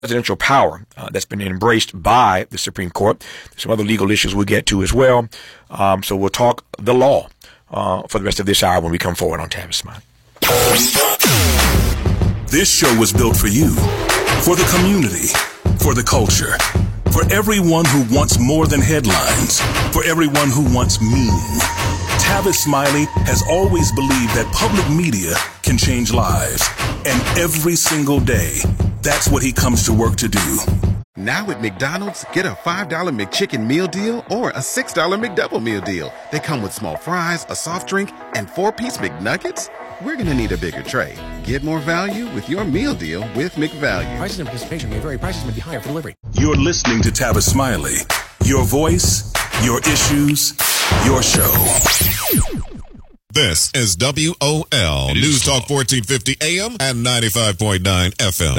presidential power that's been embraced by the Supreme Court. There's some other legal issues we'll get to as well. So we'll talk the law for the rest of this hour when we come forward on Tavis Smiley. This show was built for you, for the community, for the culture, for everyone who wants more than headlines, for everyone who wants meaning. Tavis Smiley has always believed that public media can change lives. And every single day, that's what he comes to work to do. Now at McDonald's, get a $5 McChicken meal deal or a $6 McDouble meal deal. They come with small fries, a soft drink, and 4-piece McNuggets. We're going to need a bigger tray. Get more value with your meal deal with McValue. Prices and participation may vary. Prices may be higher for delivery. You're listening to Tavis Smiley. Your voice, your issues, your show. This is WOL News Talk 1450 AM and 95.9 FM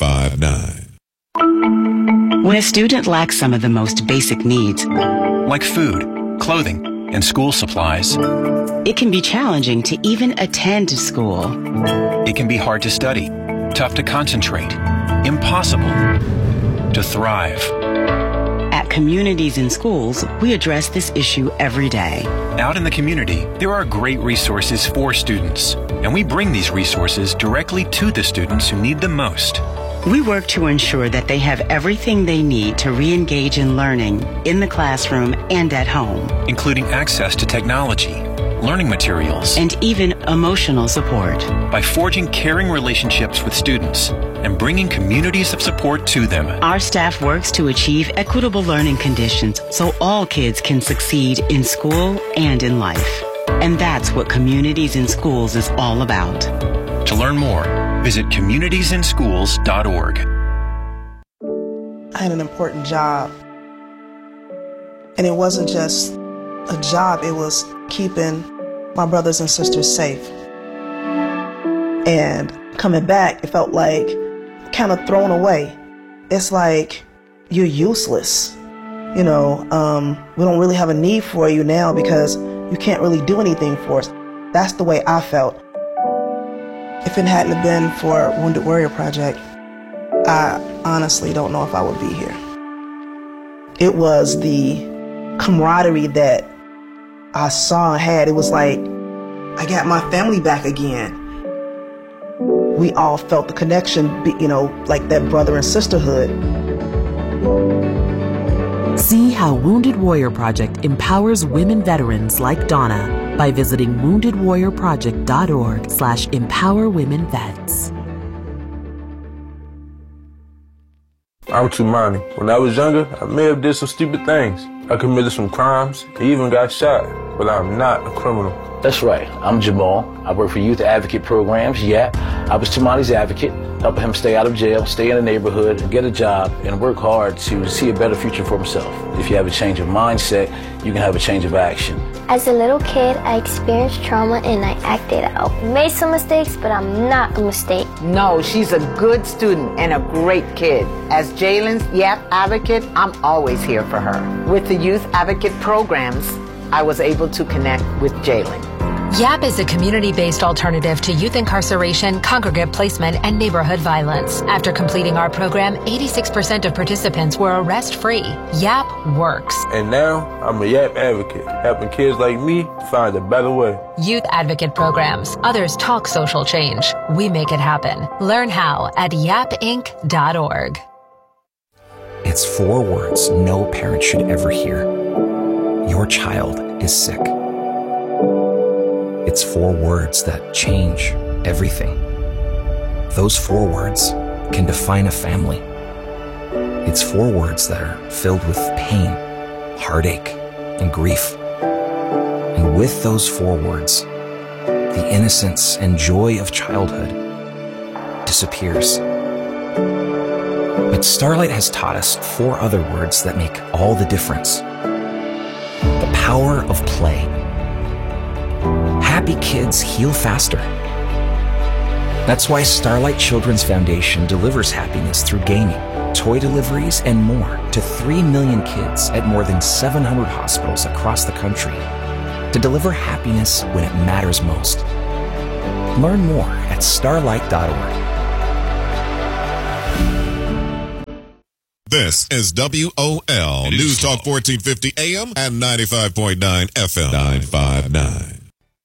959. When a student lacks some of the most basic needs, like food, clothing, and school supplies, it can be challenging to even attend school. It can be hard to study, tough to concentrate, impossible to thrive. At Communities in Schools, we address this issue every day. Out in the community, there are great resources for students, and we bring these resources directly to the students who need them most. We work to ensure that they have everything they need to re-engage in learning in the classroom and at home, including access to technology, learning materials, and even emotional support. By forging caring relationships with students and bringing communities of support to them, our staff works to achieve equitable learning conditions so all kids can succeed in school and in life. And that's what Communities in Schools is all about. To learn more, visit communitiesinschools.org. I had an important job. And it wasn't just a job, it was keeping my brothers and sisters safe. And coming back, it felt like kind of thrown away. It's like you're useless. You know, we don't really have a need for you now because you can't really do anything for us. That's the way I felt. If it hadn't been for Wounded Warrior Project, I honestly don't know if I would be here. It was the camaraderie that I saw and had. It was like I got my family back again. We all felt the connection, you know, like that brother and sisterhood. See how Wounded Warrior Project empowers women veterans like Donna by visiting woundedwarriorproject.org/empowerwomenvets. I'm Tumani. When I was younger, I may have did some stupid things. I committed some crimes, I even got shot, but I'm not a criminal. That's right. I'm Jamal. I work for Youth Advocate Programs, YAP. I was Tumani's advocate, helping him stay out of jail, stay in the neighborhood, get a job, and work hard to see a better future for himself. If you have a change of mindset, you can have a change of action. As a little kid, I experienced trauma and I acted out. Made some mistakes, but I'm not a mistake. No, she's a good student and a great kid. As Jalen's YAP advocate, I'm always here for her. With the Youth Advocate Programs, I was able to connect with Jalen. YAP is a community-based alternative to youth incarceration, congregate placement, and neighborhood violence. After completing our program, 86% of participants were arrest-free. YAP works. And now, I'm a YAP advocate, helping kids like me find a better way. Youth Advocate Programs. Others talk social change. We make it happen. Learn how at yapinc.org. It's 4 words no parent should ever hear. Your child is sick. It's 4 words that change everything. Those 4 words can define a family. It's 4 words that are filled with pain, heartache, and grief. And with those 4 words, the innocence and joy of childhood disappears. But Starlight has taught us 4 other words that make all the difference. The power of play. Happy kids heal faster. That's why Starlight Children's Foundation delivers happiness through gaming, toy deliveries, and more to 3 million kids at more than 700 hospitals across the country to deliver happiness when it matters most. Learn more at starlight.org. This is WOL News Talk 1450 AM and 95.9 FM. 959.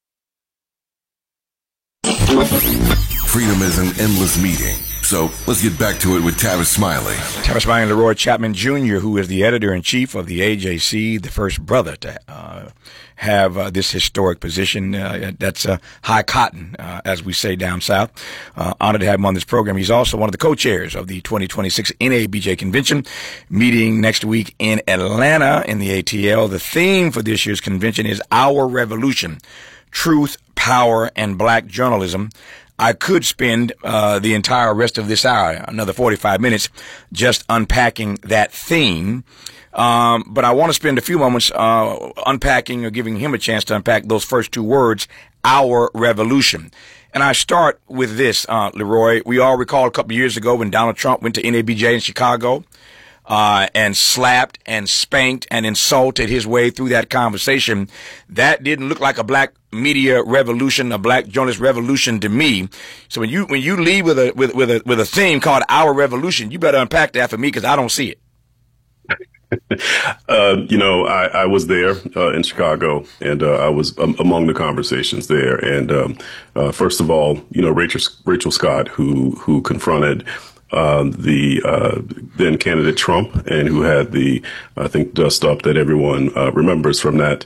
Freedom is an endless meeting. So let's get back to it with Tavis Smiley. Tavis Smiley and Leroy Chapman Jr., who is the editor-in-chief of the AJC, the first brother to have this historic position. That's high cotton, as we say down south. Honored to have him on this program. He's also one of the co-chairs of the 2026 NABJ convention, meeting next week in Atlanta in the ATL. The theme for this year's convention is Our Revolution, Truth, Power, and Black Journalism. I could spend the entire rest of this hour, another 45 minutes, just unpacking that theme. But I want to spend a few moments unpacking or giving him a chance to unpack those first two words, Our Revolution. And I start with this, Leroy. We all recall a couple of years ago when Donald Trump went to NABJ in Chicago and slapped and spanked and insulted his way through that conversation. That didn't look like a black media revolution, a black journalist revolution to me. So when you leave with a theme called Our Revolution, you better unpack that for me because I don't see it. I was there in Chicago, and I was among the conversations there. And first of all, Rachel Scott, who confronted the then candidate Trump, and who had the, I think, dust up that everyone remembers from that.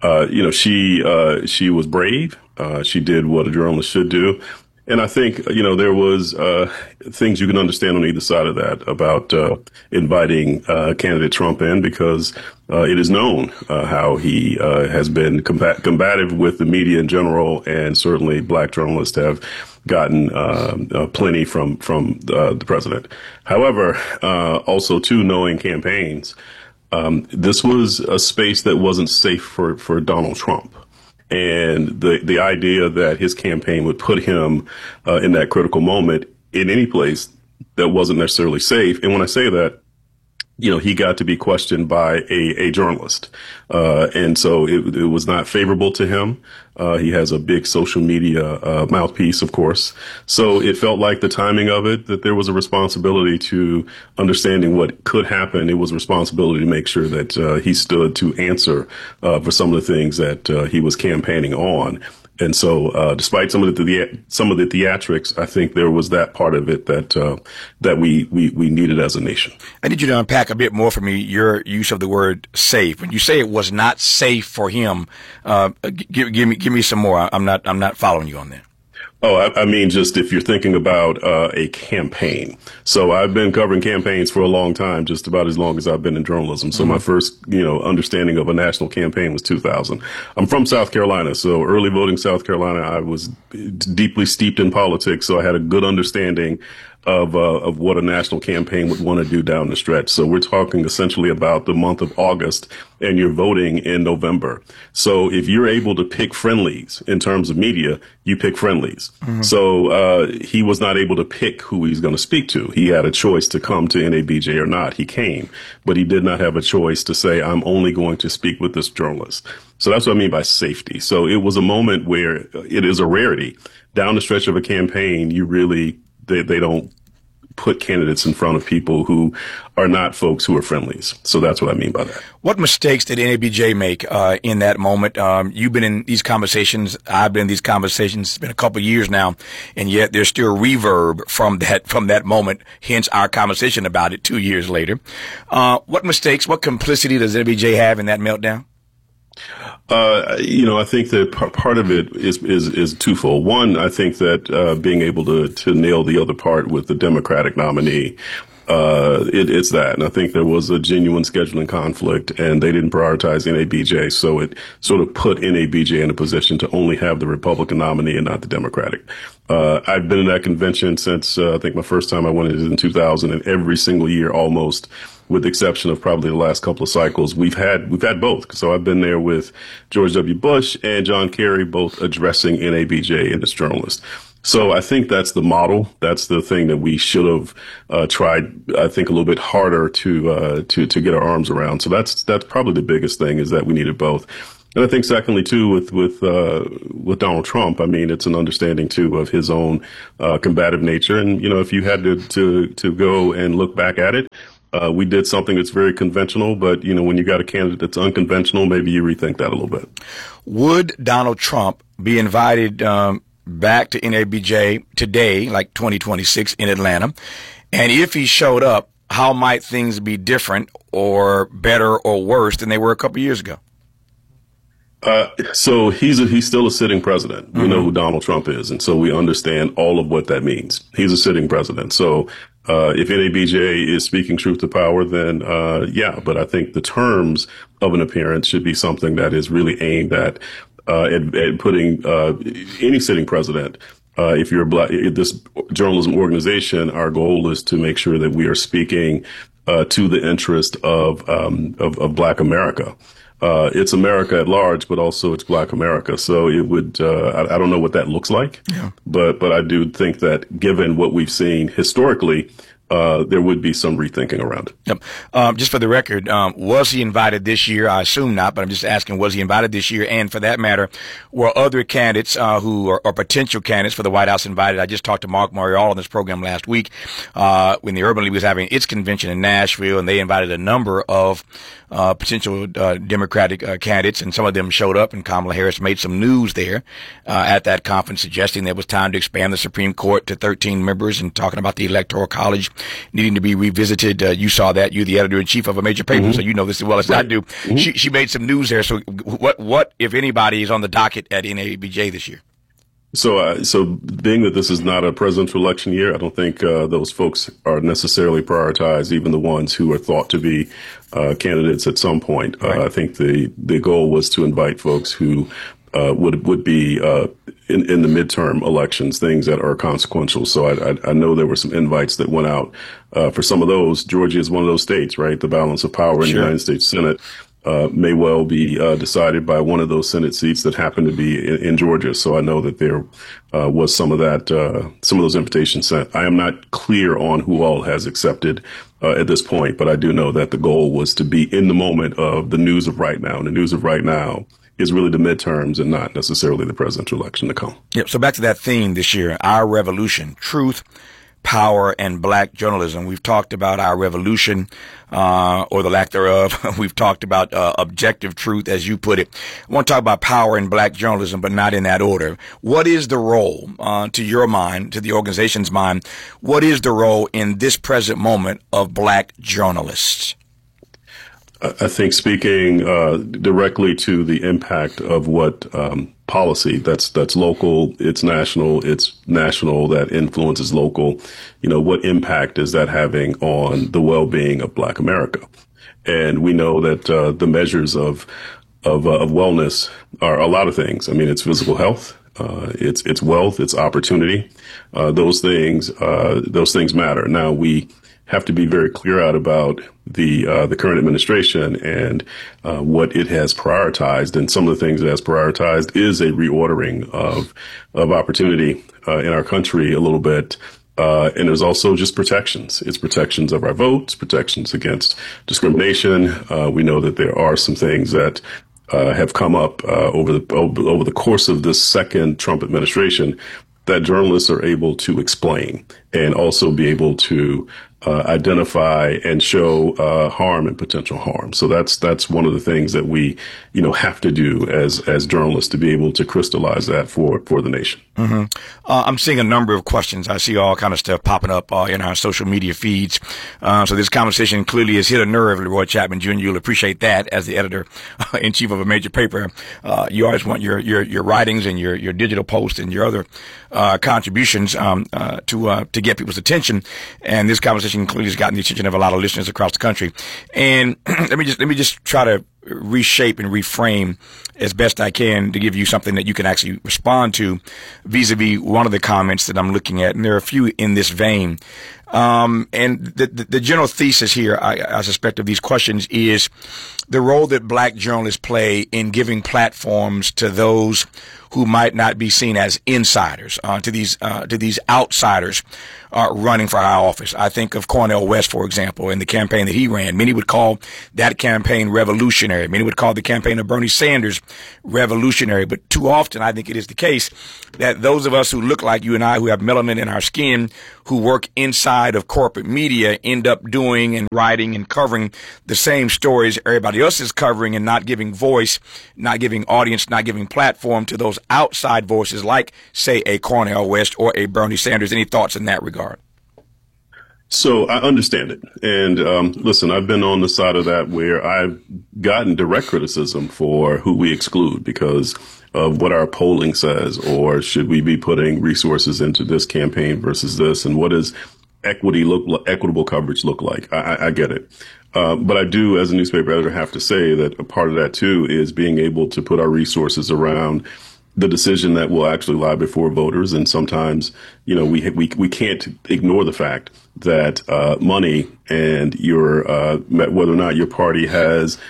She was brave. She did what a journalist should do. And I think, there was things you can understand on either side of that about inviting candidate Trump in, because it is known how he has been combative with the media in general, and certainly black journalists have gotten plenty from the president. However, also, too, knowing campaigns, this was a space that wasn't safe for Donald Trump. And the idea that his campaign would put him in that critical moment in any place that wasn't necessarily safe. And when I say that, he got to be questioned by a journalist. And so it was not favorable to him. He has a big social media mouthpiece, of course. So it felt like the timing of it, that there was a responsibility to understanding what could happen. It was a responsibility to make sure that he stood to answer for some of the things that he was campaigning on. And so, despite some of the theatrics, I think there was that part of it that we needed as a nation. I need you to unpack a bit more for me your use of the word safe. When you say it was not safe for him, give me some more. I'm not following you on that. Oh, I mean, just if you're thinking about a campaign. So I've been covering campaigns for a long time, just about as long as I've been in journalism. So my first, understanding of a national campaign was 2000. I'm from South Carolina, so early voting South Carolina, I was deeply steeped in politics, so I had a good understanding of what a national campaign would want to do down the stretch. So we're talking essentially about the month of August, and you're voting in November. So if you're able to pick friendlies in terms of media, you pick friendlies. Mm-hmm. So he was not able to pick who he's going to speak to. He had a choice to come to NABJ or not. He came, but he did not have a choice to say, I'm only going to speak with this journalist. So that's what I mean by safety. So it was a moment where it is a rarity. Down the stretch of a campaign, you really, they don't put candidates in front of people who are not folks who are friendlies. So that's what I mean by that. What mistakes did NABJ make in that moment? You've been in these conversations. I've been in these conversations. It's been a couple of years now, and yet there's still reverb from that moment, hence our conversation about it 2 years later. What mistakes, what complicity does NABJ have in that meltdown? I think that part of it is twofold. One, I think that being able to nail the other part with the Democratic nominee, it's that. And I think there was a genuine scheduling conflict, and they didn't prioritize NABJ, so it sort of put NABJ in a position to only have the Republican nominee and not the Democratic. I've been in that convention since I think my first time I went in 2000, and every single year almost, with the exception of probably the last couple of cycles, we've had both. So I've been there with George W. Bush and John Kerry, both addressing NABJ and its journalists. So I think that's the model. That's the thing that we should have tried, I think, a little bit harder to get our arms around. So that's probably the biggest thing, is that we needed both. And I think secondly, too, with Donald Trump, I mean, it's an understanding, too, of his own combative nature. And, if you had to go and look back at it, We did something that's very conventional, but, when you got a candidate that's unconventional, maybe you rethink that a little bit. Would Donald Trump be invited back to NABJ today, like 2026 in Atlanta? And if he showed up, how might things be different or better or worse than they were a couple years ago? So he's still a sitting president. We know who Donald Trump is, and so we understand all of what that means. He's a sitting president. So if NABJ is speaking truth to power, then yeah. But I think the terms of an appearance should be something that is really aimed at putting any sitting president. If you're this journalism organization, our goal is to make sure that we are speaking to the interest of Black America. It's America at large, but also it's Black America. So it would, I don't know what that looks like, but I do think that given what we've seen historically, there would be some rethinking around it. Yep. Just for the record, was he invited this year? I assume not, but I'm just asking, was he invited this year? And for that matter, were other candidates who are potential candidates for the White House invited? I just talked to Mark Morial on this program last week when the Urban League was having its convention in Nashville, and they invited a number of potential Democratic candidates, and some of them showed up, and Kamala Harris made some news there at that conference suggesting there was time to expand the Supreme Court to 13 members and talking about the Electoral College needing to be revisited. You saw that. You're the editor-in-chief of a major paper, so you know this as well as I do. She made some news there. So what, if anybody, is on the docket at NABJ this year? So being that this is not a presidential election year, I don't think those folks are necessarily prioritized, even the ones who are thought to be candidates at some point. Right. I think the goal was to invite folks who would be in the midterm elections, things that are consequential. So I know there were some invites that went out for some of those. Georgia is one of those states, right? The balance of power in the United States Senate may well be decided by one of those Senate seats that happen to be in Georgia. So I know that there was some of those invitations sent. I am not clear on who all has accepted at this point, but I do know that the goal was to be in the moment of the news of right now. And the news of right now is really the midterms and not necessarily the presidential election to come. Yep. So back to that theme this year, our revolution, truth, power, and Black journalism. We've talked about our revolution, or the lack thereof. We've talked about objective truth, as you put it. I want to talk about power and Black journalism, but not in that order. What is the role, to your mind, to the organization's mind, what is the role in this present moment of Black journalists? I think speaking directly to the impact of what policy that's local, it's national, that influences local. What impact is that having on the well-being of Black America? And we know that the measures of wellness are a lot of things. I mean, it's physical health, it's wealth, it's opportunity. Those things matter. Now we have to be very clear out about the current administration and what it has prioritized. And some of the things it has prioritized is a reordering of opportunity in our country a little bit. And there's also just protections. It's protections of our votes, protections against discrimination. We know that there are some things that have come up over the course of this second Trump administration that journalists are able to explain and also be able to identify and show harm and potential harm. So that's one of the things that we have to do as journalists to be able to crystallize that for the nation. Mm-hmm. I'm seeing a number of questions. I see all kind of stuff popping up in our social media feeds. So this conversation clearly has hit a nerve, Leroy Chapman Jr. You'll appreciate that as the editor-in-chief of a major paper. You always want your writings and your digital posts and your other contributions to get people's attention. And this conversation clearly has gotten the attention of a lot of listeners across the country. And let me just try to reshape and reframe as best I can to give you something that you can actually respond to vis-a-vis one of the comments that I'm looking at. And there are a few in this vein. And the general thesis here, I suspect, of these questions is the role that Black journalists play in giving platforms to those who might not be seen as insiders, to these outsiders running for high office. I think of Cornel West, for example, in the campaign that he ran. Many would call that campaign revolution. revolutionary. Many would call the campaign of Bernie Sanders revolutionary, but too often I think it is the case that those of us who look like you and I, who have melanin in our skin, who work inside of corporate media, end up doing and writing and covering the same stories everybody else is covering and not giving voice, not giving audience, not giving platform to those outside voices like, say, a Cornel West or a Bernie Sanders. Any thoughts in that regard? So I understand it. And listen, I've been on the side of that where I've gotten direct criticism for who we exclude because of what our polling says, or should we be putting resources into this campaign versus this, and what does equitable coverage look like? I get it. But I do, as a newspaper editor, have to say that a part of that, too, is being able to put our resources around the decision that will actually lie before voters. And sometimes, you know, we can't ignore the fact that money and your whether or not your party has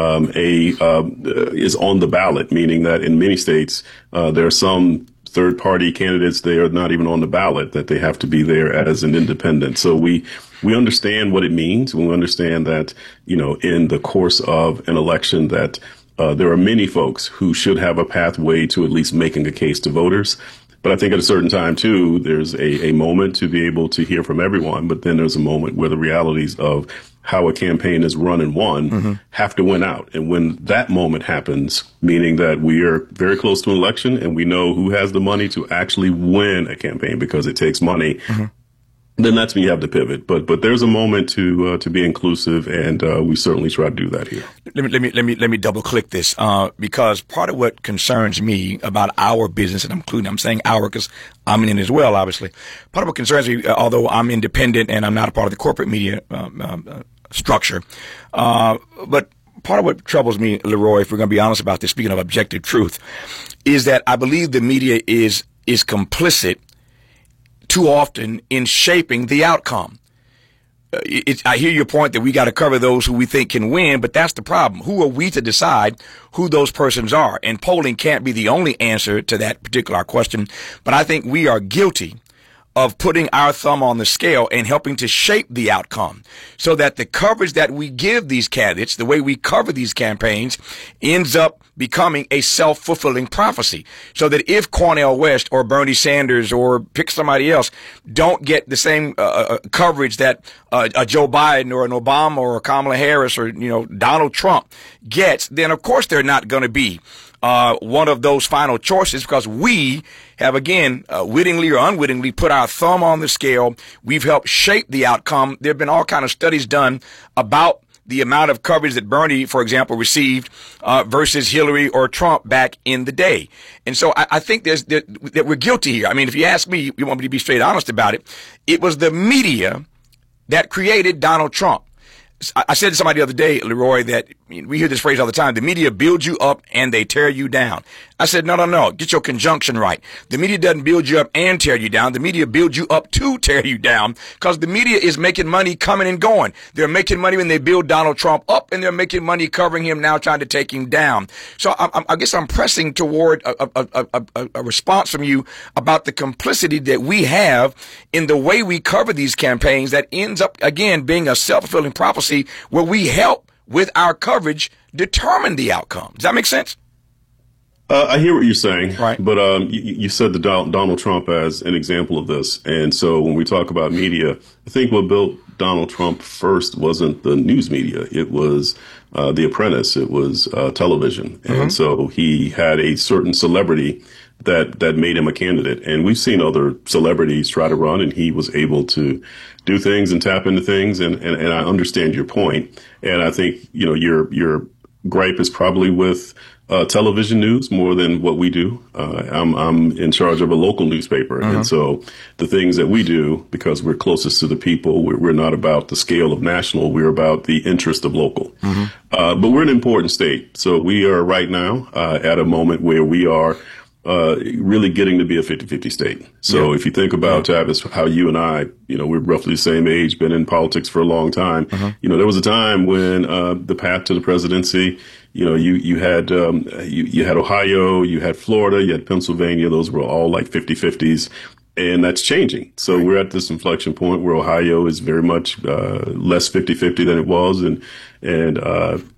is on the ballot, meaning that in many states there are some third-party candidates, they are not even on the ballot, that they have to be there as an independent. So we understand what it means. We understand that, you know, in the course of an election that there are many folks who should have a pathway to at least making a case to voters. But I think at a certain time, too, there's a moment to be able to hear from everyone. But then there's a moment where the realities of how a campaign is run and won have to win out. And when that moment happens, meaning that we are very close to an election and we know who has the money to actually win a campaign because it takes money, then that's when you have to pivot. But there's a moment to be inclusive, and we certainly try to do that here. Let me double click this because part of what concerns me about our business, and I'm saying our because I'm in it as well, obviously. Part of what concerns me, although I'm independent and I'm not a part of the corporate media structure, but part of what troubles me, Leroy, if we're going to be honest about this, speaking of objective truth, is that I believe the media is complicit too often in shaping the outcome. I hear your point that we got to cover those who we think can win, but that's the problem. Who are we to decide who those persons are? And polling can't be the only answer to that particular question, but I think we are guilty of putting our thumb on the scale and helping to shape the outcome so that the coverage that we give these candidates, the way we cover these campaigns, ends up becoming a self-fulfilling prophecy. So that if Cornel West or Bernie Sanders or pick somebody else don't get the same coverage that a Joe Biden or an Obama or a Kamala Harris or, you know, Donald Trump gets, then of course they're not going to be one of those final choices because we have, again, wittingly or unwittingly put our thumb on the scale. We've helped shape the outcome. There have been all kinds of studies done about the amount of coverage that Bernie, for example, received versus Hillary or Trump back in the day. And so I think that we're guilty here. I mean, if you ask me, you want me to be straight honest about it, it was the media that created Donald Trump. I said to somebody the other day, Leroy, that we hear this phrase all the time, the media builds you up and they tear you down. I said, no, get your conjunction right. The media doesn't build you up and tear you down. The media builds you up to tear you down because the media is making money coming and going. They're making money when they build Donald Trump up and they're making money covering him now trying to take him down. So I guess I'm pressing toward a response from you about the complicity that we have in the way we cover these campaigns that ends up, again, being a self-fulfilling prophecy where we help with our coverage determine the outcome. Does that make sense? I hear what you're saying, right? But you said Donald Trump as an example of this. And so when we talk about media, I think what built Donald Trump first wasn't the news media. It was The Apprentice. It was television. And so he had a certain celebrity that made him a candidate. And we've seen other celebrities try to run, and he was able to do things and tap into things. And I understand your point. And I think, you know, your gripe is probably with television news more than what we do. I'm in charge of a local newspaper. And so the things that we do, because we're closest to the people, we're not about the scale of national. We're about the interest of local. But we're an important state. So we are right now at a moment where we are really getting to be a 50-50 state. So if you think about, Tavis, how you and I, you know, we're roughly the same age, been in politics for a long time. You know, there was a time when the path to the presidency, you know, you had Ohio, you had Florida, you had Pennsylvania. Those were all like 50-50s. And that's changing. So we're at this inflection point where Ohio is very much less 50-50 than it was. And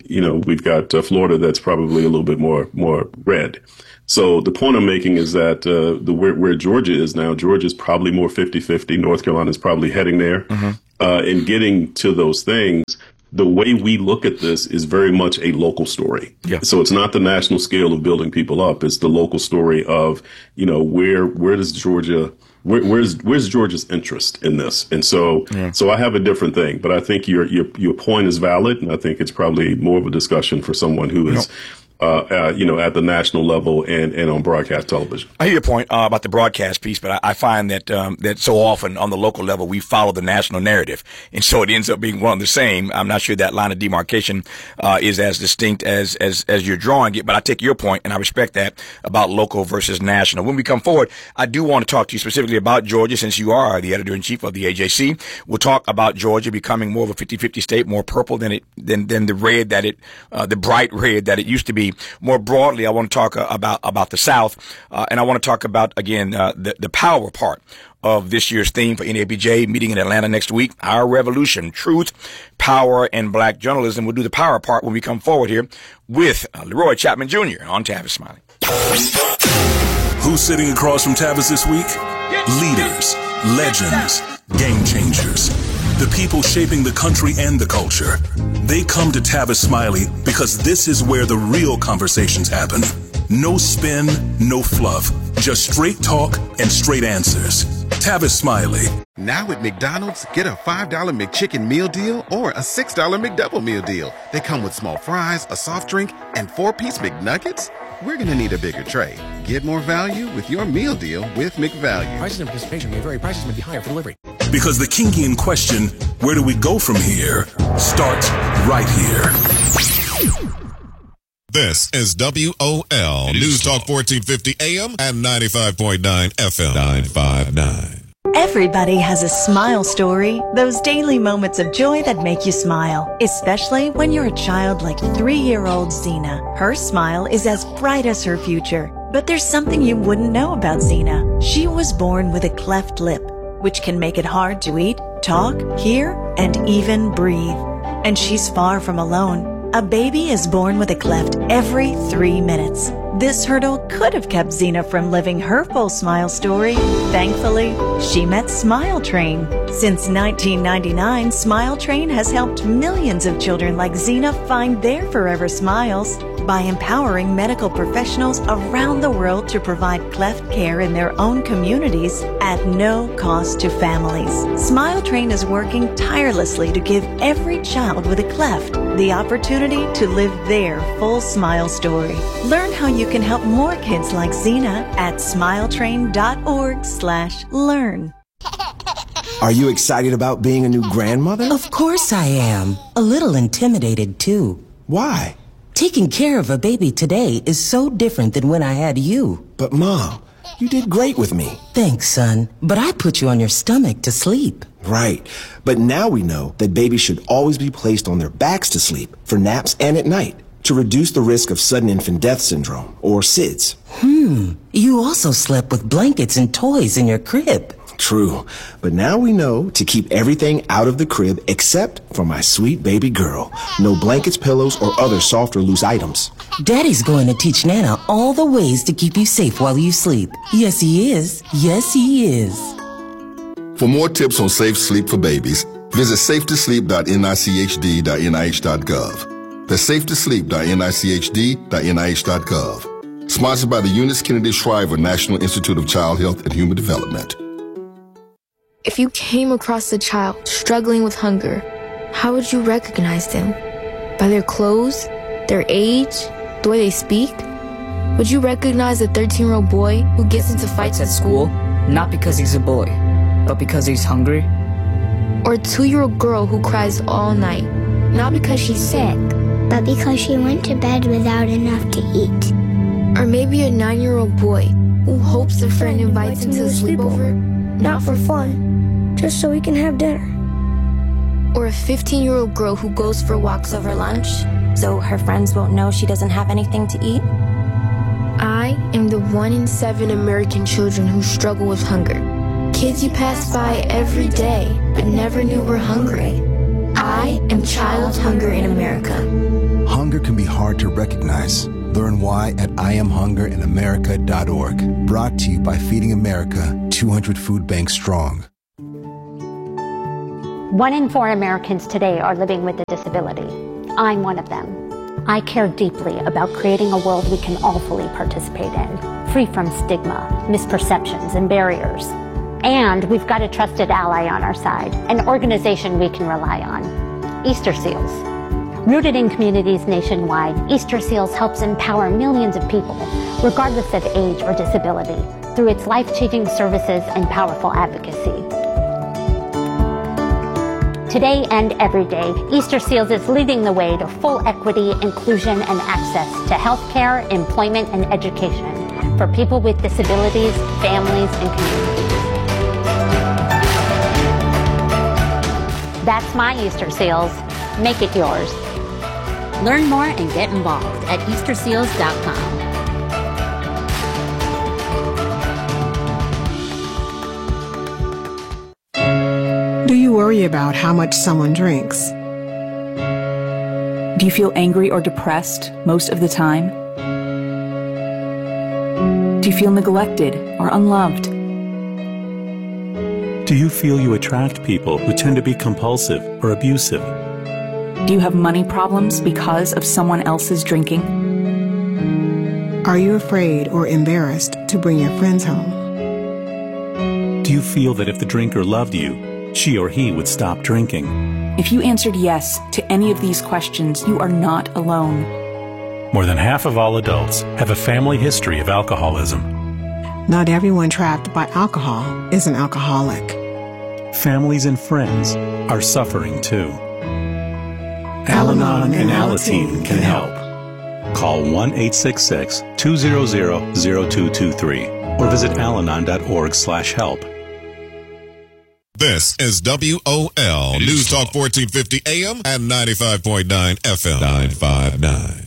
we've got Florida that's probably a little bit more red. So the point I'm making is that where Georgia is now, Georgia is probably more 50-50. North Carolina is probably heading there. And getting to those things, the way we look at this is very much a local story. Yeah. So it's not the national scale of building people up. It's the local story of, where does Georgia, where's Georgia's interest in this? And so, so I have a different thing, but I think your point is valid. And I think it's probably more of a discussion for someone who is, at the national level and on broadcast television. I hear your point about the broadcast piece, but I find that that so often on the local level we follow the national narrative, and so it ends up being one and the same. I'm not sure that line of demarcation is as distinct as you're drawing it, but I take your point, and I respect that about local versus national. When we come forward, I do want to talk to you specifically about Georgia, since you are the editor-in-chief of the AJC. We'll talk about Georgia becoming more of a 50-50 state, more purple than the red the bright red that it used to be. More broadly, I want to talk about the South, and I want to talk about, again, the power part of this year's theme for NABJ, meeting in Atlanta next week, Our Revolution, Truth, Power, and Black Journalism. We'll do the power part when we come forward here with Leroy Chapman Jr. on Tavis Smiley. Who's sitting across from Tavis this week? Leaders, legends, game changers. The people shaping the country and the culture. They come to Tavis Smiley because this is where the real conversations happen. No spin, no fluff, just straight talk and straight answers. Tavis Smiley. Now at McDonald's, get a $5 McChicken meal deal or a $6 McDouble meal deal. They come with small fries, a soft drink, and 4-piece McNuggets. We're going to need a bigger tray. Get more value with your meal deal with McValue. Prices and participation may vary. Prices may be higher for delivery. Because the Kingian question, where do we go from here, starts right here. This is WOL News Talk 1450 AM and 95.9 FM 959. Everybody has a smile story, those daily moments of joy that make you smile, especially when you're a child like 3-year-old Zena. Her smile is as bright as her future, but there's something you wouldn't know about Zena. She was born with a cleft lip, which can make it hard to eat, talk, hear, and even breathe. And she's far from alone. A baby is born with a cleft every 3 minutes. This hurdle could have kept Zena from living her full smile story. Thankfully, she met Smile Train. Since 1999, Smile Train has helped millions of children like Zena find their forever smiles by empowering medical professionals around the world to provide cleft care in their own communities at no cost to families. Smile Train is working tirelessly to give every child with a cleft the opportunity to live their full smile story. Learn how you can help more kids like Zena at smiletrain.org/learn. Are you excited about being a new grandmother? Of course I am. A little intimidated too. Why? Taking care of a baby today is so different than when I had you. But Mom, you did great with me. Thanks, son. But I put you on your stomach to sleep. Right. But now we know that babies should always be placed on their backs to sleep for naps and at night to reduce the risk of sudden infant death syndrome, or SIDS. You also slept with blankets and toys in your crib. True. But now we know to keep everything out of the crib except for my sweet baby girl. No blankets, pillows, or other soft or loose items. Daddy's going to teach Nana all the ways to keep you safe while you sleep. Yes, he is. Yes, he is. For more tips on safe sleep for babies, visit safetosleep.nicchd.nih.gov. That's safetosleep.nicchd.nih.gov. Sponsored by the Eunice Kennedy Shriver National Institute of Child Health and Human Development. If you came across a child struggling with hunger, how would you recognize them? By their clothes, their age, the way they speak? Would you recognize a 13-year-old boy who gets into fights at school, not because he's a boy, but because he's hungry? Or a 2-year-old girl who cries all night, not because she's sick, but because she went to bed without enough to eat? Or maybe a 9-year-old boy who hopes a friend invites him to a sleepover, not for fun, just so he can have dinner. Or a 15-year-old girl who goes for walks over lunch, so her friends won't know she doesn't have anything to eat? I am the 1 in 7 American children who struggle with hunger. Kids you pass by every day, but never knew were hungry. I am child hunger in America. Hunger can be hard to recognize. Learn why at IamHungerInAmerica.org. Brought to you by Feeding America, 200 food banks strong. 1 in 4 Americans today are living with a disability. I'm one of them. I care deeply about creating a world we can all fully participate in, free from stigma, misperceptions, and barriers. And we've got a trusted ally on our side, an organization we can rely on, Easter Seals. Rooted in communities nationwide, Easter Seals helps empower millions of people, regardless of age or disability, through its life-changing services and powerful advocacy. Today and every day, Easter Seals is leading the way to full equity, inclusion, and access to healthcare, employment, and education for people with disabilities, families, and communities. That's my Easter Seals. Make it yours. Learn more and get involved at EasterSeals.com. Do you worry about how much someone drinks? Do you feel angry or depressed most of the time? Do you feel neglected or unloved? Do you feel you attract people who tend to be compulsive or abusive? Do you have money problems because of someone else's drinking? Are you afraid or embarrassed to bring your friends home? Do you feel that if the drinker loved you, she or he would stop drinking? If you answered yes to any of these questions, you are not alone. More than half of all adults have a family history of alcoholism. Not everyone trapped by alcohol is an alcoholic. Families and friends are suffering too. Al-Anon and Alateen can help. Call 1-866-200-0223 or visit alanon.org/help. This is WOL News Talk 1450 AM and 95.9 FM. 959.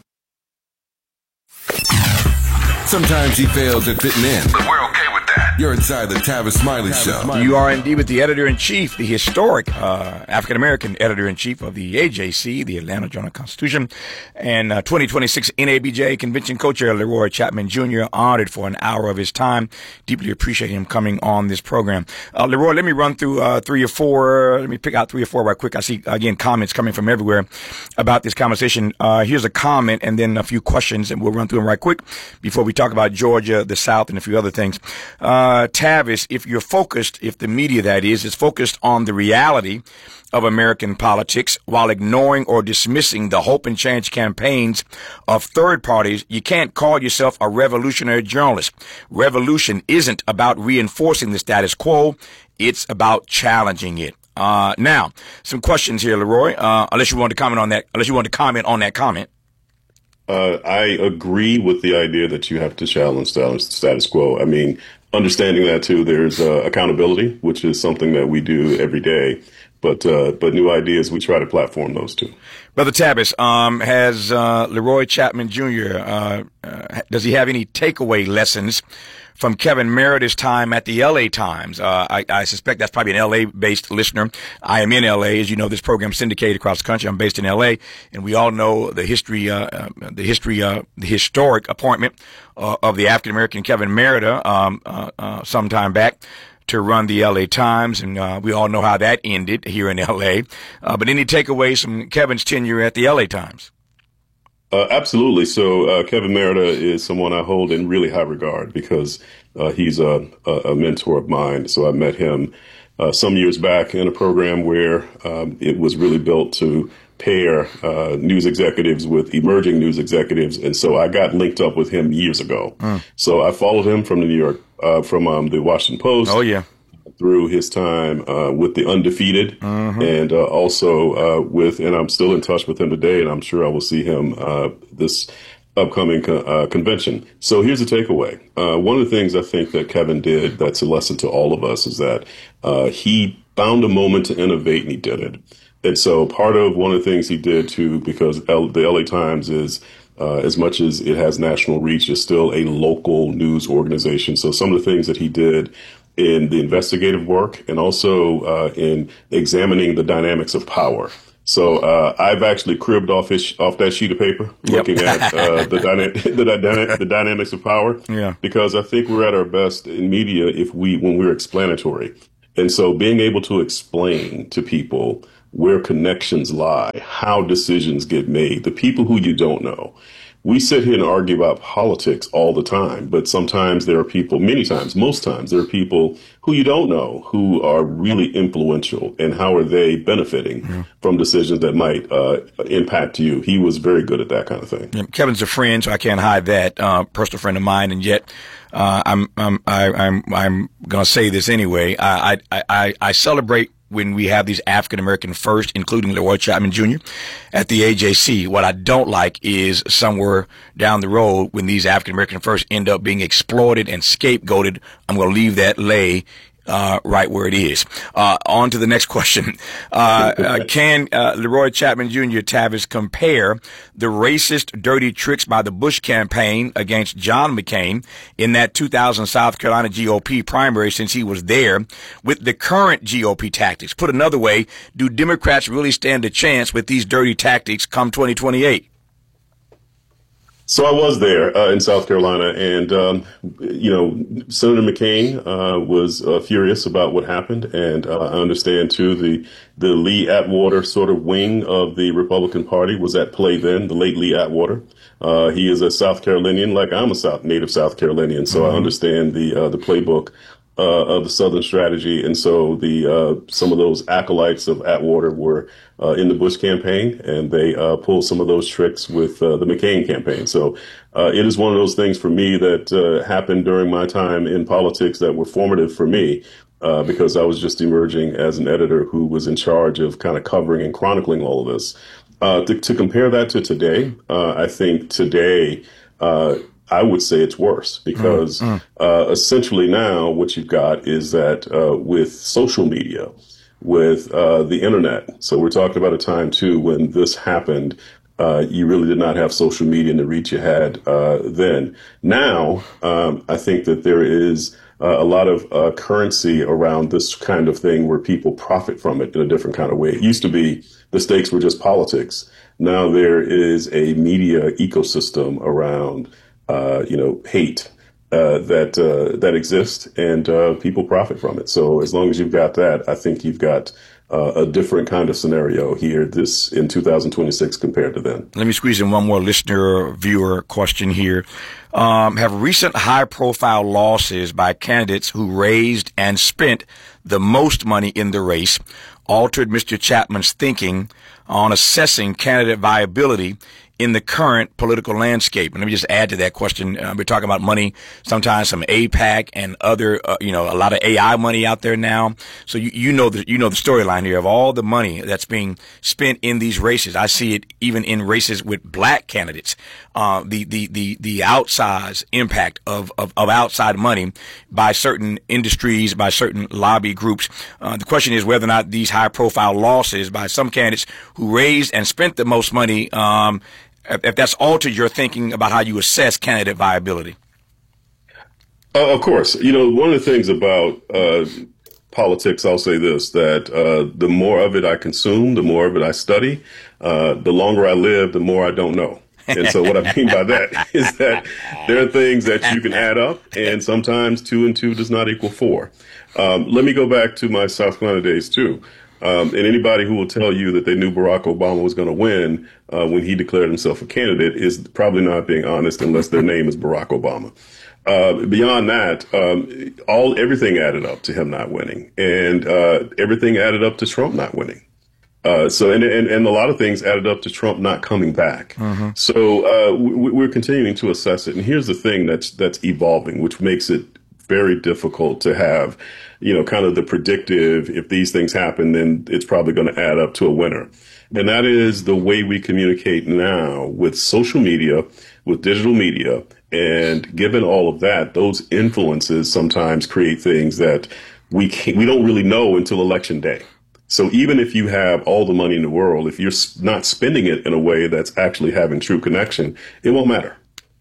Sometimes he fails at fitting in, but we're okay with that. You're inside the Tavis Smiley Show. You are indeed with the editor-in-chief, the historic African-American editor-in-chief of the AJC, the Atlanta Journal-Constitution, and 2026 NABJ Convention co-chair Leroy Chapman Jr. honored for an hour of his time. Deeply appreciate him coming on this program. Leroy, let me run through 3 or 4. Let me pick out 3 or 4 right quick. I see, again, comments coming from everywhere about this conversation. Here's a comment and then a few questions, and we'll run through them right quick before we talk about Georgia, the South, and a few other things. Tavis, if the media, that is focused on the reality of American politics while ignoring or dismissing the hope and change campaigns of third parties, you can't call yourself a revolutionary journalist. Revolution isn't about reinforcing the status quo. It's about challenging it. Now, some questions here, Leroy, unless you want to comment on that comment. I agree with the idea that you have to challenge the status quo. I mean, understanding that too, there's accountability, which is something that we do every day. But new ideas, we try to platform those too. Brother Tavis, has Leroy Chapman Jr., does he have any takeaway lessons from Kevin Meredith's time at the LA Times? I suspect that's probably an LA-based listener. I am in LA. As you know, this program is syndicated across the country. I'm based in LA, and we all know the historic appointment of the African-American Kevin Meredith some time back to run the LA Times, and we all know how that ended here in LA. But any takeaways from Kevin's tenure at the LA Times? Absolutely. So Kevin Meredith is someone I hold in really high regard because he's a mentor of mine. So I met him some years back in a program where it was really built to pair news executives with emerging news executives. And so I got linked up with him years ago. So I followed him from the New York, from the Washington Post. Oh, yeah. Through his time with the Undefeated, and also and I'm still in touch with him today, and I'm sure I will see him this upcoming convention. So here's the takeaway. One of the things I think that Kevin did that's a lesson to all of us is that he found a moment to innovate, and he did it. And so part of one of the things he did too, because the LA Times is as much as it has national reach, is still a local news organization. So some of the things that he did in the investigative work and also in examining the dynamics of power. So I've actually cribbed off that sheet of paper, looking at the dynamics of power. Yeah. Because I think we're at our best in media when we're explanatory. And so being able to explain to people where connections lie, how decisions get made, the people who you don't know. We sit here and argue about politics all the time, but sometimes there are people, most times, there are people who you don't know who are really influential, and how are they benefiting from decisions that might impact you. He was very good at that kind of thing. Yeah, Kevin's a friend, so I can't hide that. Personal friend of mine, and yet I'm going to say this anyway. I celebrate when we have these African-American first, including Leroy Chapman Jr. at the AJC. What I don't like is somewhere down the road when these African-American first end up being exploited and scapegoated. I'm going to leave that lay right where it is. On to the next question. Can Leroy Chapman Jr., Tavis, compare the racist, dirty tricks by the Bush campaign against John McCain in that 2000 South Carolina GOP primary, since he was there, with the current GOP tactics? Put another way, do Democrats really stand a chance with these dirty tactics come 2028? So I was there in South Carolina, and Senator McCain was furious about what happened, and I understand too the Lee Atwater sort of wing of the Republican Party was at play then. The late Lee Atwater, he is a South Carolinian, like I'm a native South Carolinian, so I understand the playbook of the Southern strategy, and so some of those acolytes of Atwater were in the Bush campaign, and they pulled some of those tricks with the McCain campaign. So it is one of those things for me that happened during my time in politics that were formative for me, because I was just emerging as an editor who was in charge of kind of covering and chronicling all of this. To compare that to today, I think today I would say it's worse, because essentially now what you've got is that with social media, with the internet. So we're talking about a time, too, when this happened. You really did not have social media and the reach you had then. Now, I think that there is a lot of currency around this kind of thing where people profit from it in a different kind of way. It used to be the stakes were just politics. Now there is a media ecosystem around hate that exists, and people profit from it. So as long as you've got that, I think you've got a different kind of scenario here in 2026 compared to then. Let me squeeze in one more listener viewer question here. Have recent high-profile losses by candidates who raised and spent the most money in the race altered Mr. Chapman's thinking on assessing candidate viability in the current political landscape? And let me just add to that question. We're talking about money, sometimes some AIPAC and other, a lot of AI money out there now. So you know the storyline here of all the money that's being spent in these races. I see it even in races with black candidates. The outsized impact of outside money by certain industries, by certain lobby groups. The question is whether or not these high profile losses by some candidates who raised and spent the most money, if that's altered your thinking about how you assess candidate viability. Of course. One of the things about politics, I'll say this, that the more of it I consume, the more of it I study, the longer I live, the more I don't know. And so what I mean by that is that there are things that you can add up, and sometimes 2 and 2 does not equal 4. Let me go back to my South Carolina days, too. And anybody who will tell you that they knew Barack Obama was going to win when he declared himself a candidate is probably not being honest, unless their name is Barack Obama. Beyond that, everything added up to him not winning, and everything added up to Trump not winning. So a lot of things added up to Trump not coming back. Mm-hmm. So we're continuing to assess it. And here's the thing that's evolving, which makes it very difficult to have, kind of the predictive, if these things happen, then it's probably going to add up to a winner. And that is the way we communicate now with social media, with digital media. And given all of that, those influences sometimes create things that we don't really know until election day. So even if you have all the money in the world, if you're not spending it in a way that's actually having true connection, it won't matter.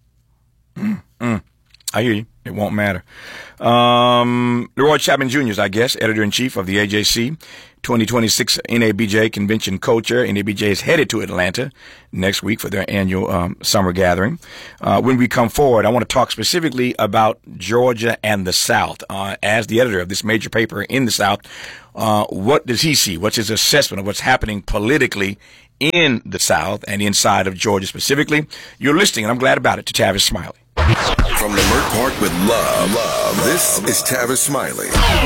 I hear you. It won't matter. Leroy Chapman Jr., I guess, editor-in-chief of the AJC. 2026 NABJ Convention co-chair. NABJ is headed to Atlanta next week for their annual summer gathering. When we come forward, I want to talk specifically about Georgia and the South. As the editor of this major paper in the South, what does he see? What's his assessment of what's happening politically in the South and inside of Georgia specifically? You're listening, and I'm glad about it, to Tavis Smiley. From Leimert Park with love, this is Tavis Smiley.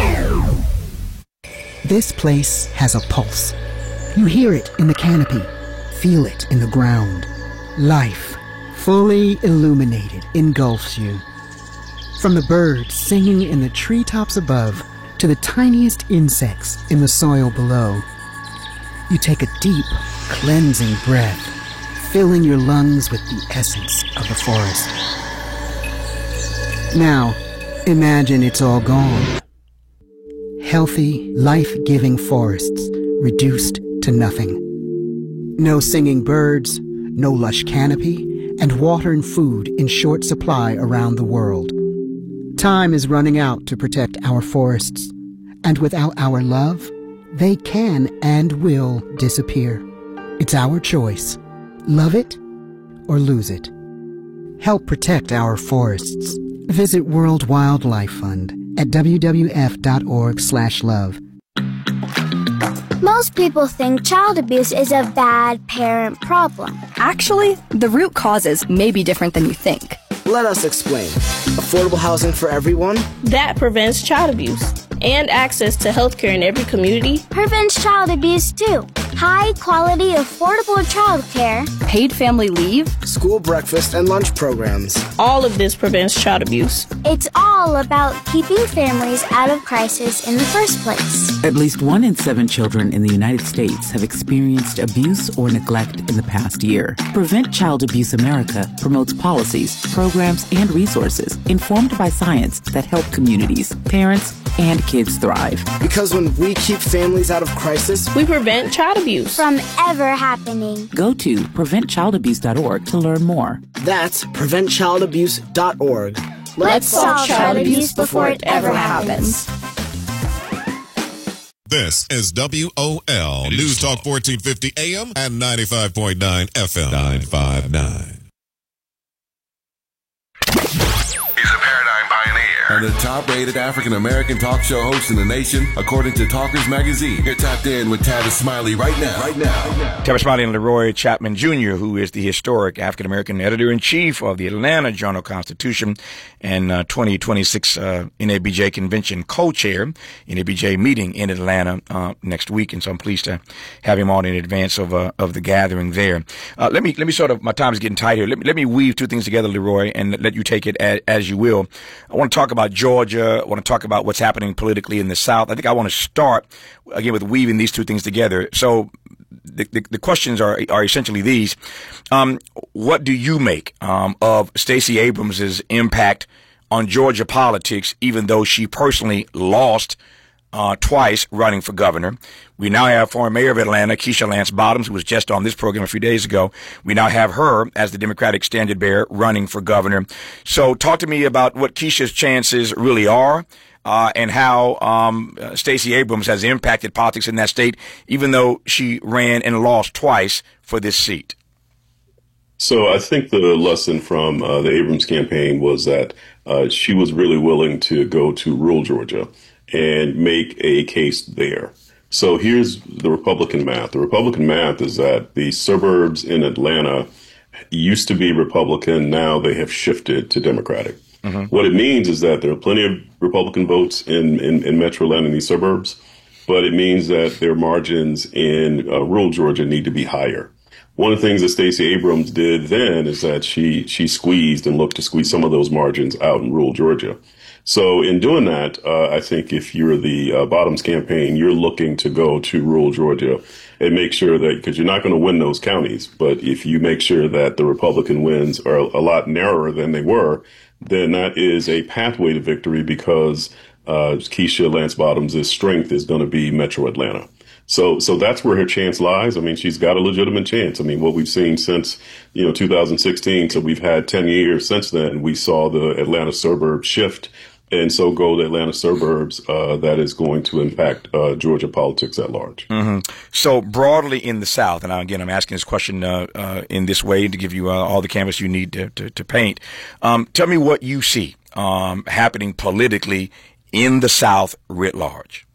This place has a pulse. You hear it in the canopy, feel it in the ground. Life, fully illuminated, engulfs you. From the birds singing in the treetops above to the tiniest insects in the soil below, you take a deep, cleansing breath, filling your lungs with the essence of the forest. Now, imagine it's all gone. Healthy, life-giving forests reduced to nothing. No singing birds, no lush canopy, and water and food in short supply around the world. Time is running out to protect our forests, and without our love, they can and will disappear. It's our choice. Love it or lose it. Help protect our forests. Visit World Wildlife Fund at wwf.org/love. Most people think child abuse is a bad parent problem. Actually, the root causes may be different than you think. Let us explain. Affordable housing for everyone? That prevents child abuse. And access to healthcare in every community prevents child abuse too. High quality, affordable childcare, paid family leave, school breakfast and lunch programs. All of this prevents child abuse. It's all about keeping families out of crisis in the first place. At least 1 in 7 children in the United States have experienced abuse or neglect in the past year. Prevent Child Abuse America promotes policies, programs, and resources informed by science that help communities, parents, and kids thrive. Because when we keep families out of crisis, we prevent child abuse from ever happening. Go to preventchildabuse.org to learn more. That's preventchildabuse.org. Let's solve child abuse before it ever happens. This is WOL News Talk 1450 AM and 95.9 FM 959. And the top-rated African-American talk show host in the nation, according to Talkers Magazine. You're tapped in with Tavis Smiley right now. Tavis Smiley and Leroy Chapman Jr., who is the historic African-American editor-in-chief of the Atlanta Journal-Constitution and 2026 NABJ Convention co-chair. NABJ meeting in Atlanta next week, and so I'm pleased to have him on in advance of the gathering there. Let me sort of, my time is getting tight here. Let me weave two things together, Leroy, and let you take it as you will. I want to talk about Georgia. I want to talk about what's happening politically in the South. I think I want to start, again, with weaving these two things together. So the questions are essentially these. What do you make of Stacey Abrams' impact on Georgia politics, even though she personally lost twice running for governor? We now have former mayor of Atlanta, Keisha Lance Bottoms, who was just on this program a few days ago. We now have her as the Democratic standard bearer running for governor. So talk to me about what Keisha's chances really are, and how Stacey Abrams has impacted politics in that state, even though she ran and lost twice for this seat. So I think the lesson from the Abrams campaign was that she was really willing to go to rural Georgia and make a case there. So here's the Republican math. The Republican math is that the suburbs in Atlanta used to be Republican. Now they have shifted to Democratic. Mm-hmm. What it means is that there are plenty of Republican votes in Metro Atlanta, in these suburbs, but it means that their margins in rural Georgia need to be higher. One of the things that Stacey Abrams did then is that she squeezed and looked to squeeze some of those margins out in rural Georgia. So in doing that, I think if you're the Bottoms campaign, you're looking to go to rural Georgia and make sure that, because you're not going to win those counties, but if you make sure that the Republican wins are a lot narrower than they were, then that is a pathway to victory, because Keisha Lance Bottoms' strength is going to be Metro Atlanta. So that's where her chance lies. I mean, she's got a legitimate chance. I mean, what we've seen since, 2016, so we've had 10 years since then, we saw the Atlanta suburbs shift and so go the Atlanta suburbs, that is going to impact Georgia politics at large. Mm-hmm. So broadly in the South, and again, I'm asking this question in this way to give you all the canvas you need to paint. Tell me what you see happening politically in the South writ large.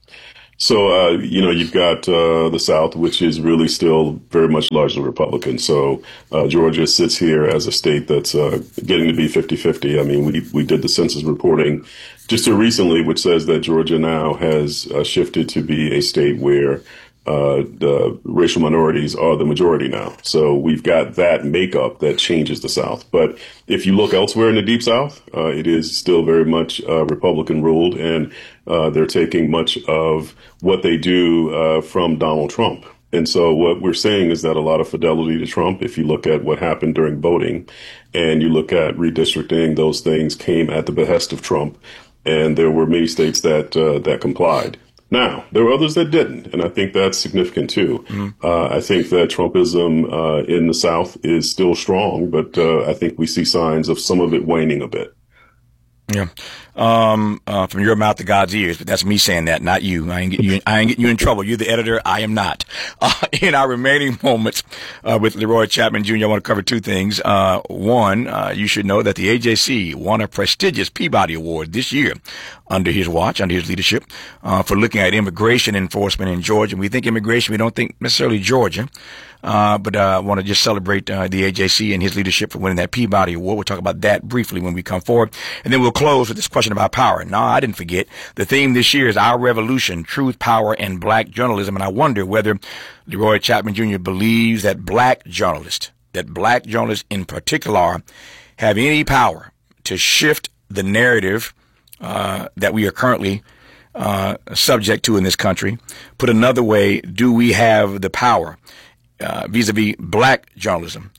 So, you've got the South, which is really still very much largely Republican. So Georgia sits here as a state that's getting to be 50-50. I mean, we did the census reporting just so recently, which says that Georgia now has shifted to be a state where the racial minorities are the majority now. So we've got that makeup that changes the South. But if you look elsewhere in the Deep South, it is still very much Republican ruled, and they're taking much of what they do from Donald Trump. And so what we're saying is that a lot of fidelity to Trump, if you look at what happened during voting and you look at redistricting, those things came at the behest of Trump. And there were many states that complied. Now, there were others that didn't, and I think that's significant, too. Mm-hmm. I think that Trumpism in the South is still strong, but I think we see signs of some of it waning a bit. Yeah. From your mouth to God's ears, but that's me saying that, not you. I ain't getting you in trouble. You're the editor. I am not. In our remaining moments, with Leroy Chapman Jr., I want to cover two things. One, you should know that the AJC won a prestigious Peabody Award this year under his watch, under his leadership, for looking at immigration enforcement in Georgia. We think immigration, we don't think necessarily Georgia. But I want to just celebrate the AJC and his leadership for winning that Peabody Award. We'll talk about that briefly when we come forward. And then we'll close with this question about power. No, I didn't forget. The theme this year is Our Revolution, Truth, Power, and Black Journalism. And I wonder whether Leroy Chapman Jr. believes that black journalists in particular, have any power to shift the narrative that we are currently subject to in this country. Put another way, do we have the power vis-a-vis black journalism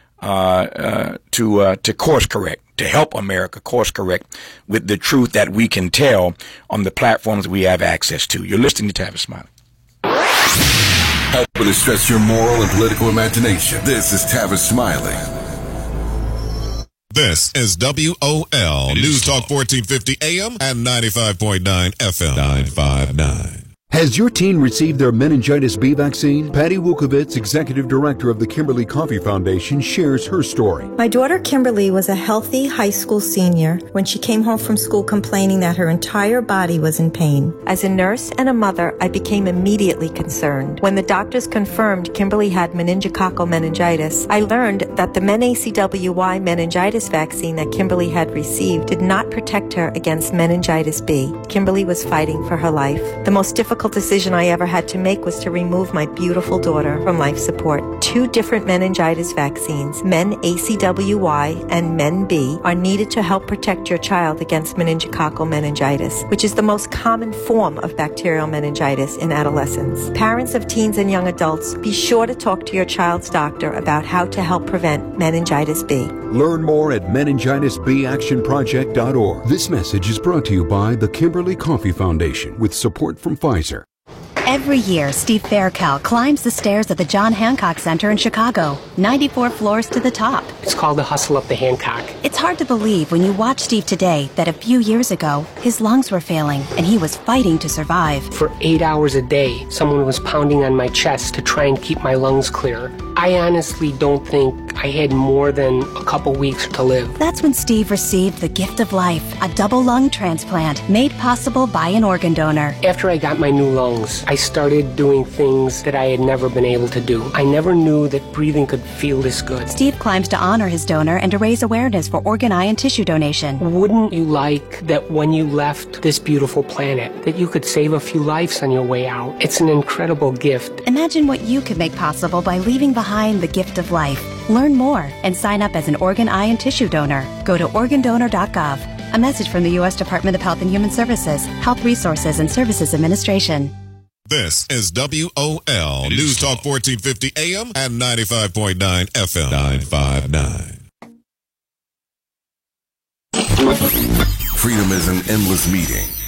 to course correct, to help America course correct with the truth that we can tell on the platforms we have access to? You're listening to Tavis Smiley. Helping to stretch your moral and political imagination. This is Tavis Smiley. This is WOL News Talk 1450 AM and 95.9 FM 959. Has your teen received their meningitis B vaccine? Patty Wukovitz, executive director of the Kimberly Coffee Foundation, shares her story. My daughter Kimberly was a healthy high school senior when she came home from school complaining that her entire body was in pain. As a nurse and a mother, I became immediately concerned. When the doctors confirmed Kimberly had meningococcal meningitis, I learned that the MenACWY meningitis vaccine that Kimberly had received did not protect her against meningitis B. Kimberly was fighting for her life. The most difficult decision I ever had to make was to remove my beautiful daughter from life support. 2 different meningitis vaccines, MenACWY and MenB, are needed to help protect your child against meningococcal meningitis, which is the most common form of bacterial meningitis in adolescents. Parents of teens and young adults, be sure to talk to your child's doctor about how to help prevent meningitis B. Learn more at meningitisbactionproject.org. This message is brought to you by the Kimberly Coffee Foundation with support from Pfizer. Every year, Steve Faircal climbs the stairs at the John Hancock Center in Chicago, 94 floors to the top. It's called the Hustle Up the Hancock. It's hard to believe when you watch Steve today that a few years ago, his lungs were failing and he was fighting to survive. For 8 hours a day, someone was pounding on my chest to try and keep my lungs clear. I honestly don't think I had more than a couple weeks to live. That's when Steve received the gift of life, a double lung transplant made possible by an organ donor. After I got my new lungs, I started doing things that I had never been able to do. I never knew that breathing could feel this good. Steve climbs to honor his donor and to raise awareness for organ, eye, and tissue donation. Wouldn't you like that when you left this beautiful planet, that you could save a few lives on your way out? It's an incredible gift. Imagine what you could make possible by leaving behind the gift of life. Learn more and sign up as an organ, eye, and tissue donor. Go to organdonor.gov. A message from the U.S. Department of Health and Human Services, Health Resources and Services Administration. This is WOL News Talk 1450 AM and 95.9 FM 959. Freedom is an endless meeting.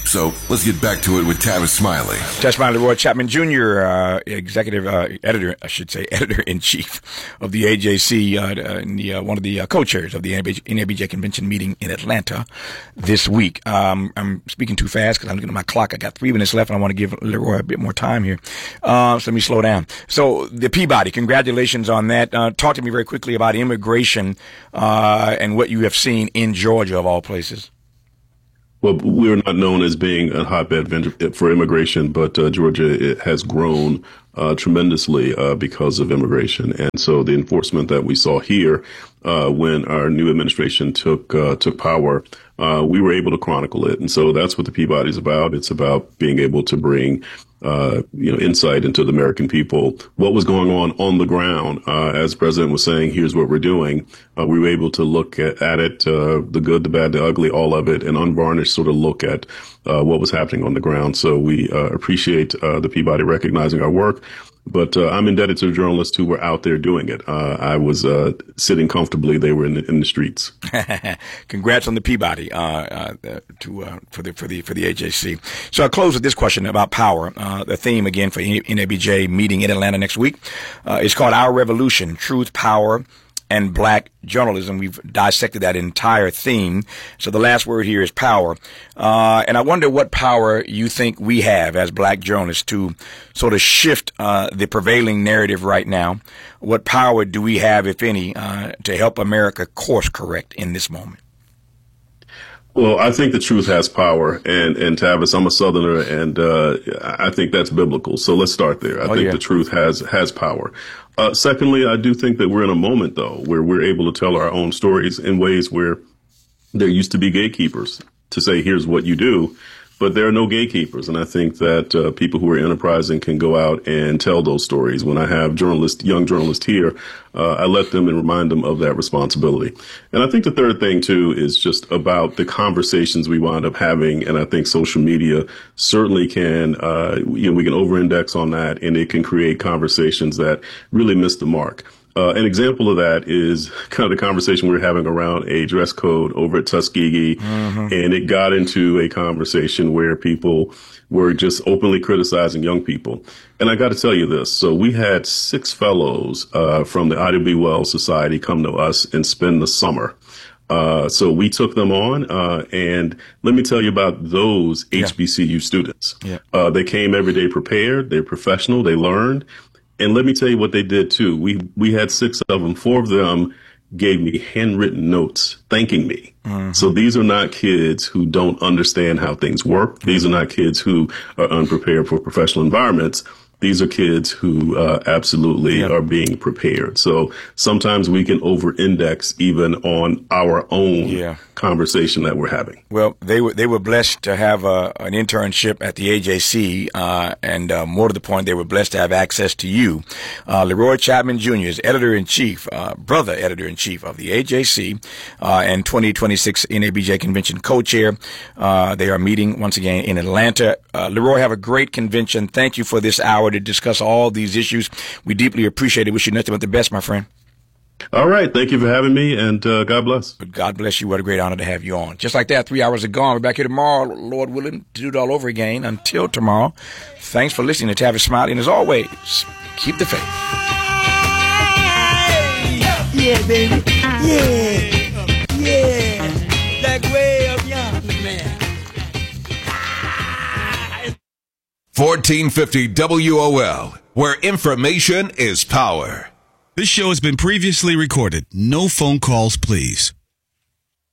So let's get back to it with Tavis Smiley. Tavis Smiley, Leroy Chapman Jr., executive editor-in-chief of the AJC, one of the co-chairs of the NABJ convention meeting in Atlanta this week. I'm speaking too fast because I'm looking at my clock. I got 3 minutes left, and I want to give Leroy a bit more time here. So let me slow down. So the Peabody, congratulations on that. Talk to me very quickly about immigration and what you have seen in Georgia, of all places. Well, we're not known as being a hotbed for immigration, but Georgia has grown tremendously because of immigration. And so the enforcement that we saw here when our new administration took power, we were able to chronicle it. And so that's what the Peabody is about. It's about being able to bring insight into the American people, what was going on the ground. As the president was saying, here's what we're doing. We were able to look at it, the good, the bad, the ugly, all of it, and unvarnished sort of look at what was happening on the ground. So we appreciate the Peabody recognizing our work. But I'm indebted to the journalists who were out there doing it. I was sitting comfortably; they were in the streets. Congrats on the Peabody for the AJC. So I'll close with this question about power. The theme again for NABJ meeting in Atlanta next week is called "Our Revolution: Truth, Power, and Black Journalism." We've dissected that entire theme. So the last word here is power. And I wonder what power you think we have as black journalists to sort of shift the prevailing narrative right now. What power do we have, if any, to help America course correct in this moment? Well, I think the truth has power, and Tavis, I'm a Southerner, and I think that's biblical. So let's start there. I think the truth has power. Secondly, I do think that we're in a moment, though, where we're able to tell our own stories in ways where there used to be gatekeepers to say, here's what you do. But there are no gatekeepers. And I think that people who are enterprising can go out and tell those stories. When I have young journalists here, I let them and remind them of that responsibility. And I think the third thing, too, is just about the conversations we wind up having. And I think social media certainly can, we can over-index on that, and it can create conversations that really miss the mark. An example of that is kind of the conversation we were having around a dress code over at Tuskegee. Mm-hmm. And it got into a conversation where people were just openly criticizing young people. And I got to tell you this. So we had 6 fellows from the Ida B. Wells Society come to us and spend the summer. So we took them on, and let me tell you about those HBCU students. Yeah. They came every day prepared. They're professional. They learned. And let me tell you what they did, too. We had 6 of them. 4 of them gave me handwritten notes thanking me. Mm-hmm. So these are not kids who don't understand how things work. These are not kids who are unprepared for professional environments. These are kids who absolutely are being prepared. So sometimes we can over-index even on our own conversation that we're having. Well, they were blessed to have an internship at the AJC, and more to the point, they were blessed to have access to you. Leroy Chapman Jr. is editor-in-chief, brother editor-in-chief of the AJC, and 2026 NABJ convention co-chair. They are meeting once again in Atlanta. Leroy, have a great convention. Thank you for this hour to discuss all these issues. We deeply appreciate it. Wish you nothing but the best, my friend. All right. Thank you for having me, and God bless. God bless you. What a great honor to have you on. Just like that, 3 hours are gone. We're back here tomorrow, Lord willing, to do it all over again. Until tomorrow, thanks for listening to Tavis Smiley, and as always, keep the faith. Yeah, baby. Yeah. Like way up yonder, man. 1450 WOL, where information is power. This show has been previously recorded. No phone calls, please.